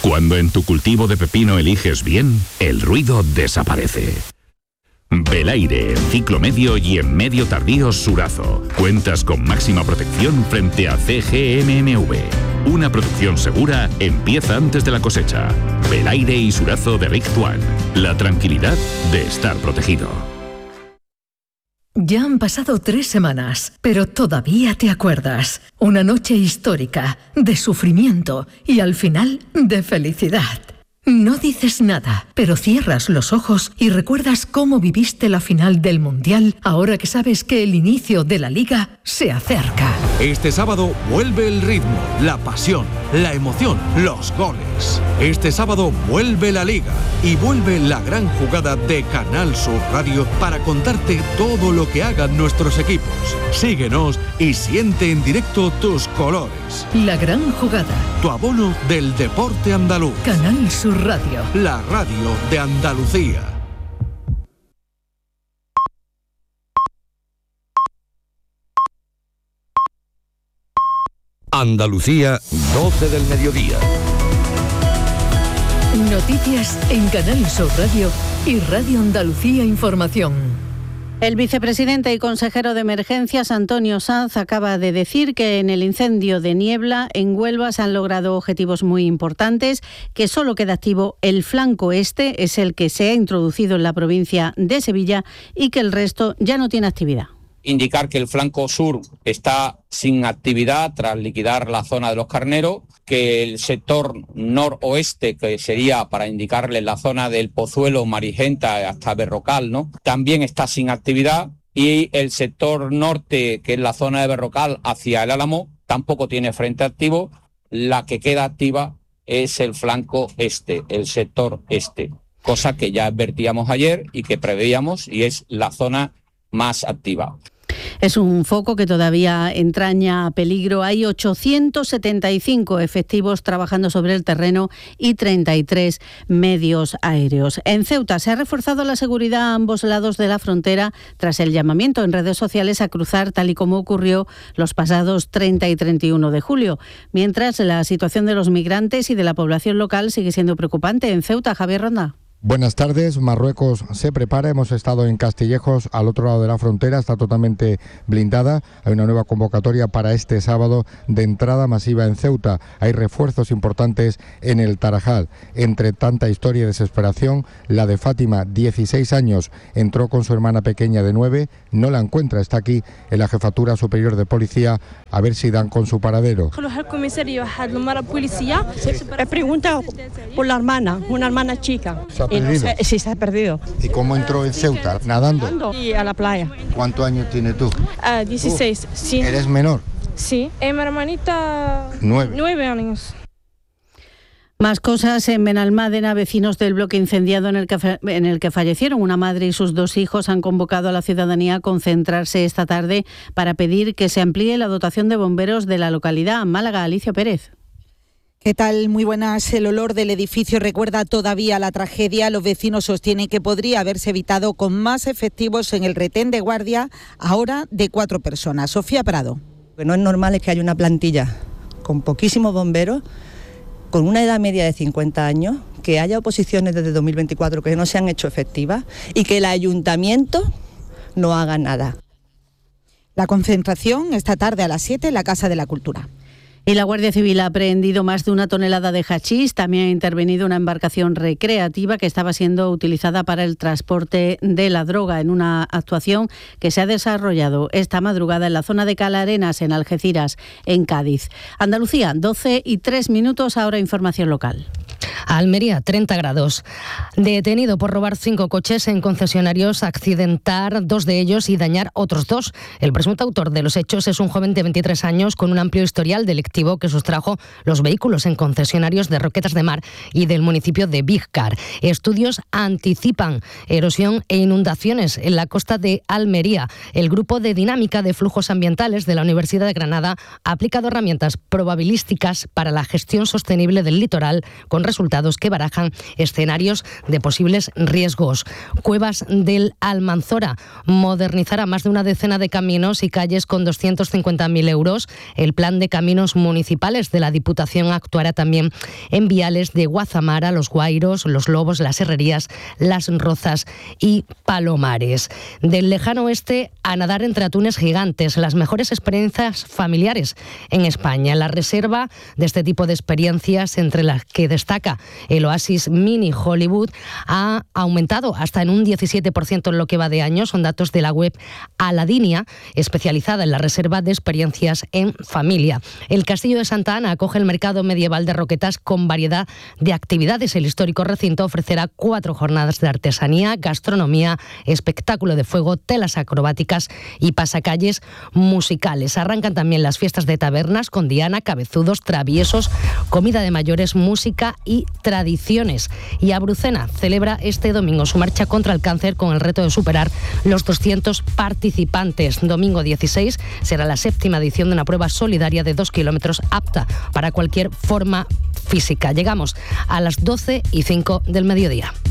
Cuando en tu cultivo de pepino eliges bien, el ruido desaparece. Belaire, en ciclo medio y en medio tardío Surazo. Cuentas con máxima protección frente a CGMMV. Una producción segura empieza antes de la cosecha. Belaire y Surazo de Richt-One. La tranquilidad de estar protegido. Ya han pasado 3 semanas, pero todavía te acuerdas. Una noche histórica, de sufrimiento y al final de felicidad. No dices nada, pero cierras los ojos y recuerdas cómo viviste la final del Mundial ahora que sabes que el inicio de la Liga se acerca. Este sábado vuelve el ritmo, la pasión, la emoción, los goles. Este sábado vuelve la Liga y vuelve la gran jugada de Canal Sur Radio para contarte todo lo que hagan nuestros equipos. Síguenos y siente en directo tus colores. La gran jugada. Tu abono del deporte andaluz. Canal Sur Radio. La radio de Andalucía. Andalucía, 12 del mediodía. Noticias en Canal Sur Radio y Radio Andalucía Información. El vicepresidente y consejero de Emergencias, Antonio Sanz, acaba de decir que en el incendio de Niebla, en Huelva, se han logrado objetivos muy importantes, que solo queda activo el flanco este, es el que se ha introducido en la provincia de Sevilla, y que el resto ya no tiene actividad. Indicar que el flanco sur está sin actividad tras liquidar la zona de los Carneros, que el sector noroeste, que sería para indicarle la zona del Pozuelo, Marigenta hasta Berrocal, ¿no?, también está sin actividad, y el sector norte, que es la zona de Berrocal hacia el Álamo, tampoco tiene frente activo. La que queda activa es el flanco este, el sector este, cosa que ya advertíamos ayer y que preveíamos, y es la zona más activa. Es un foco que todavía entraña peligro. Hay 875 efectivos trabajando sobre el terreno y 33 medios aéreos. En Ceuta se ha reforzado la seguridad a ambos lados de la frontera tras el llamamiento en redes sociales a cruzar, tal y como ocurrió los pasados 30 y 31 de julio. Mientras, la situación de los migrantes y de la población local sigue siendo preocupante. En Ceuta, Javier Ronda. Buenas tardes. Marruecos se prepara. Hemos estado en Castillejos, al otro lado de la frontera. Está totalmente blindada. Hay una nueva convocatoria para este sábado de entrada masiva en Ceuta. Hay refuerzos importantes en el Tarajal. Entre tanta historia y desesperación, la de Fátima, 16 años, entró con su hermana pequeña de 9. No la encuentra. Está aquí en la Jefatura Superior de Policía a ver si dan con su paradero. He preguntado por la hermana, una hermana chica. Sí, se ha perdido. ¿Y cómo entró en Ceuta? ¿Nadando? Y a la playa. ¿Cuántos años tienes tú? 16, sí. ¿Eres menor? Sí. Mi hermanita... 9 años. Más cosas en Benalmádena. Vecinos del bloque incendiado en el que fallecieron una madre y sus 2 hijos han convocado a la ciudadanía a concentrarse esta tarde para pedir que se amplíe la dotación de bomberos de la localidad. Málaga, Alicia Pérez. ¿Qué tal? Muy buenas. El olor del edificio recuerda todavía la tragedia. Los vecinos sostienen que podría haberse evitado con más efectivos en el retén de guardia, ahora de 4 personas. Sofía Prado. Lo que no es normal es que haya una plantilla con poquísimos bomberos, con una edad media de 50 años, que haya oposiciones desde 2024 que no se han hecho efectivas y que el ayuntamiento no haga nada. La concentración esta tarde a las 7 en la Casa de la Cultura. Y la Guardia Civil ha aprehendido más de 1 tonelada de hachís. También ha intervenido una embarcación recreativa que estaba siendo utilizada para el transporte de la droga en una actuación que se ha desarrollado esta madrugada en la zona de Cala Arenas, en Algeciras, en Cádiz. Andalucía, 12 y 3 minutos, ahora información local. Almería, 30 grados. Detenido por robar 5 coches en concesionarios, accidentar 2 de ellos y dañar otros 2. El presunto autor de los hechos es un joven de 23 años con un amplio historial delictivo que sustrajo los vehículos en concesionarios de Roquetas de Mar y del municipio de Vícar. Estudios anticipan erosión e inundaciones en la costa de Almería. El Grupo de Dinámica de Flujos Ambientales de la Universidad de Granada ha aplicado herramientas probabilísticas para la gestión sostenible del litoral con resultados afectados que barajan escenarios de posibles riesgos. Cuevas del Almanzora modernizará más de una decena de caminos y calles con 250.000 euros. El plan de caminos municipales de la Diputación actuará también en viales de Guazamara, Los Guairos, Los Lobos, Las Herrerías, Las Rozas y Palomares. Del lejano oeste a nadar entre atunes gigantes, las mejores experiencias familiares en España. La reserva de este tipo de experiencias, entre las que destaca el Oasis Mini Hollywood, ha aumentado hasta en un 17% en lo que va de año. Son datos de la web Aladinia, especializada en la reserva de experiencias en familia. El Castillo de Santa Ana acoge el mercado medieval de Roquetas con variedad de actividades. El histórico recinto ofrecerá 4 jornadas de artesanía, gastronomía, espectáculo de fuego, telas acrobáticas y pasacalles musicales. Arrancan también las fiestas de tabernas con diana, cabezudos, traviesos, comida de mayores, música y tradiciones. Y Abrucena celebra este domingo su marcha contra el cáncer con el reto de superar los 200 participantes. Domingo 16 será la 7ª edición de una prueba solidaria de 2 kilómetros apta para cualquier forma física. Llegamos a las 12:05 del mediodía.